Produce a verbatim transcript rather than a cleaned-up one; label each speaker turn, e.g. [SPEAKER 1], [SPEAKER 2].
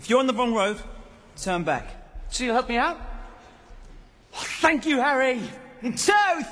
[SPEAKER 1] If you're on the wrong road, turn back.
[SPEAKER 2] So you'll help me out? Oh, thank you, Harry!
[SPEAKER 1] In two,